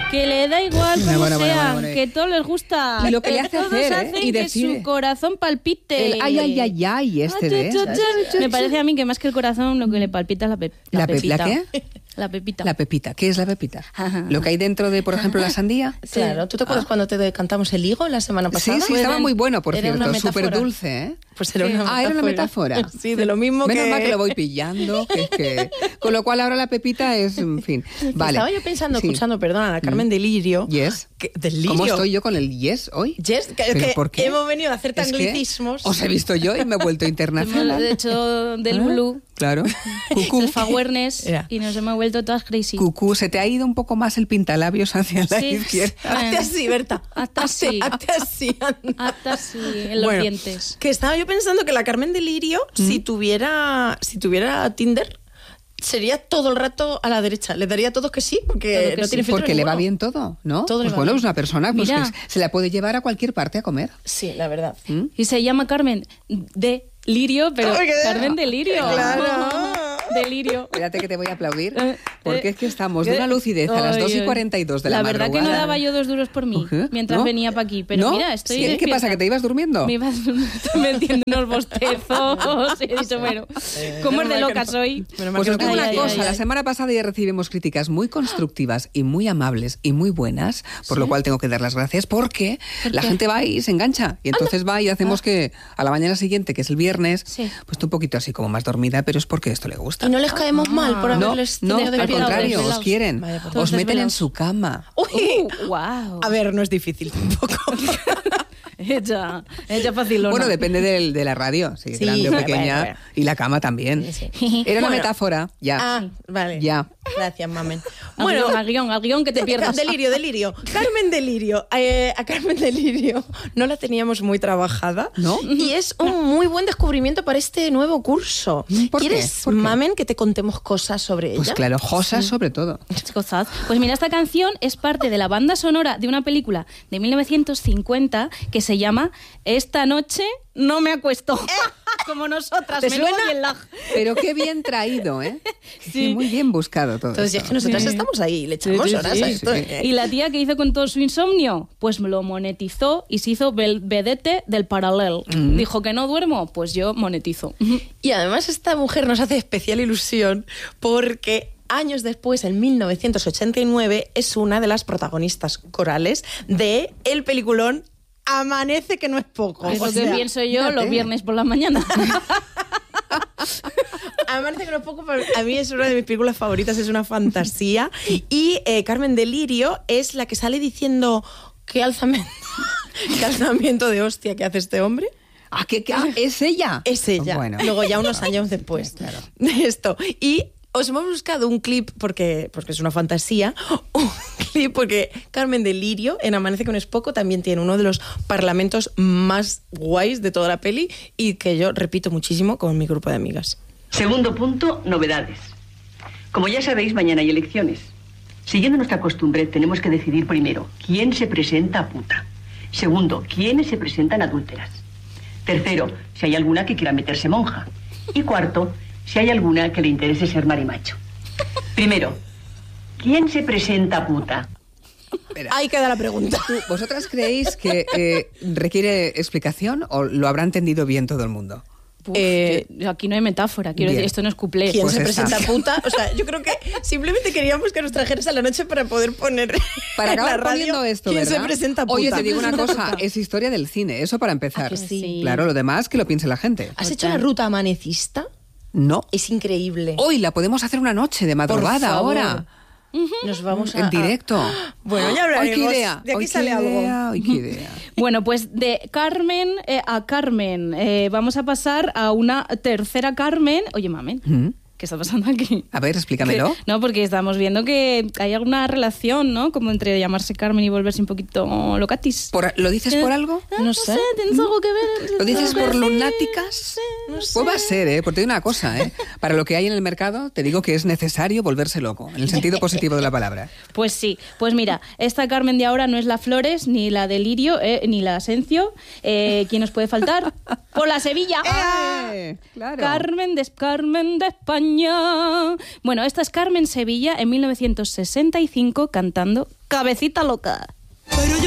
Que le da igual como Bueno, que todo les gusta. Y lo que le hace todos hacer, hacen y que decide. su corazón palpite. El ay, Me parece a mí que más que el corazón lo que le palpita es la pepita. ¿La qué? La pepita. La pepita. ¿Qué es la pepita? Ajá. Lo que hay dentro de, por ejemplo, la sandía. Claro, ¿tú te acuerdas cuando te cantamos el higo la semana pasada? Sí, estaba muy bueno, por Era una cierto. metáfora. Súper dulce, ¿eh? Pues era una metáfora. Era una metáfora. Sí, de lo mismo Menos que... mal que lo voy pillando. Con lo cual ahora la pepita es, en fin. Vale. Estaba yo pensando, Sí. escuchando, perdona, a Carmen Delirio. Yes. ¿Delirio? ¿Cómo estoy yo con el yes hoy? Yes, ¿Por qué? hemos venido a hacer Es que anglicismos. os he visto yo y me he vuelto internacional. De hecho, del blue. Claro. Cucú. El awareness. Era. Y nos hemos vuelto todas crazy. Cucú, se te ha ido un poco más el pintalabios hacia la Sí. izquierda. Hazte así, Berta. Hasta así. Hazte así, anda. Hasta así, en los Bueno, dientes. Que estaba yo pensando que la Carmen Delirio, si tuviera Tinder, sería todo el rato a la derecha. Le daría a todos que sí, porque Todo que no sí. tiene filtro Porque le va ninguno. bien todo, ¿no? Todo le Pues va bueno, bien. es una persona pues, Mira. que se la puede llevar a cualquier parte a comer. Sí, la verdad. Y se llama Carmen de Lirio, pero Ay, qué- Carmen de Lirio. Claro. Delirio. Espérate que te voy a aplaudir, Eh, porque es que estamos de ¿qué? una lucidez a las Ay, 2:42 de la verdad que no madrugada. daba yo 2 duros por mí ¿Qué? mientras ¿No? venía para aquí. Pero ¿No? mira, estoy ¿Qué despierta. pasa, que te ibas durmiendo? Me ibas metiendo unos bostezos. Y he dicho, bueno, ¿cómo es de loca soy? Pues os digo Ay, una ay, cosa, ay, la ay. semana pasada ya recibimos críticas muy constructivas y muy amables y muy buenas, por lo cual tengo que dar las gracias, porque la gente va y se engancha, y entonces va y hacemos que a la mañana siguiente, que es el viernes, Sí. pues esté un poquito así como más dormida, pero es porque esto le gusta. Y no les caemos mal por No, haberles no, tenido al despiertados. contrario, os desvelados. quieren, Vaya, por Dios. os meten en Desvelados. su cama. Uy, Wow. a ver, no es difícil tampoco. Hecha facilona. Bueno, depende de la radio, si es Sí, grande o bueno, pequeña, bueno. y la cama también. Sí. Era una Bueno. metáfora, ya. Ah, vale. Ya. Gracias, mamen. Al guión que te pierdas. Delirio. Carmen Delirio. A Carmen Delirio no la teníamos muy trabajada. ¿No? Y es un muy buen descubrimiento para este nuevo curso. ¿Por qué? ¿Quieres, ¿Por qué? mamen, que te contemos cosas sobre Pues ella? claro, Josas sobre todo. Cosas. Pues mira, esta canción es parte de la banda sonora de una película de 1950 que se llama Esta noche no me acuesto. Como nosotras. ¿Te menudo suena? bien lag. Pero qué bien traído, ¿eh? Sí. Muy bien buscado todo Entonces, esto. es que nosotras Sí. estamos ahí, le echamos Sí, sí, horas sí. a esto. Sí. Y la tía que hizo con todo su insomnio, pues lo monetizó y se hizo vedette del Paralel. Dijo que no duermo, pues yo monetizo. Y además esta mujer nos hace especial ilusión porque años después, en 1989, es una de las protagonistas corales de el peliculón Amanece, que no es poco. Es O lo que sea, pienso yo fíjate. los viernes por la mañana. Amanece, que no es poco, pero a mí es una de mis películas favoritas, es una fantasía. Y Carmen Delirio es la que sale diciendo qué alzamiento de hostia que hace este hombre. Ah, ¿es ella? Es ella. Bueno. Luego ya unos años después de esto. Y os hemos buscado un clip porque es una fantasía, un clip porque Carmen Delirio en Amanece que no es poco también tiene uno de los parlamentos más guays de toda la peli y que yo repito muchísimo con mi grupo de amigas. Segundo punto, novedades. Como ya sabéis, mañana hay elecciones. Siguiendo nuestra costumbre, tenemos que decidir primero quién se presenta a puta. Segundo, quiénes se presentan adúlteras. Tercero, si hay alguna que quiera meterse monja. Y cuarto, si hay alguna que le interese ser marimacho. Primero, ¿quién se presenta a puta? Espera. Ahí queda la pregunta. ¿Vosotras creéis que requiere explicación o lo habrá entendido bien todo el mundo? Uf, aquí no hay metáfora, quiero Bien. decir, esto no es cuplé. ¿Quién Pues se esta. presenta puta? O sea, yo creo que simplemente queríamos que nos trajeras a la noche para poder poner Para en la acabar radio poniendo esto, quién ¿verdad? se presenta puta. Oye, te digo una cosa, es historia del cine, eso para empezar. ¿A que sí? Claro, lo demás que lo piense la gente. ¿Has hecho la ruta amanecista? No. Es increíble. Hoy la podemos hacer una noche de madrugada, Por favor. ahora. Nos vamos a... En directo. Bueno, ya Hoy hablaremos. qué idea. De aquí hoy sale qué algo. idea, hoy qué idea. Bueno, pues de Carmen a Carmen. Vamos a pasar a una tercera Carmen. Oye, mamen, ¿qué está pasando aquí? A ver, explícamelo. No, porque estamos viendo que hay alguna relación, ¿no? Como entre llamarse Carmen y volverse un poquito locatis. ¿Lo dices por algo? No sé, ¿tienes algo que ver? ¿Lo dices por lunáticas? No sé. Pues va a ser, porque te digo una cosa, para lo que hay en el mercado, te digo que es necesario volverse loco, en el sentido positivo de la palabra. Pues sí, pues mira, esta Carmen de ahora no es la Flores, ni la de Lirio, ni la Asencio. ¿Quién nos puede faltar? ¡Por la Sevilla! Claro. Carmen de España. Bueno, esta es Carmen Sevilla en 1965 cantando Cabecita Loca. Pero yo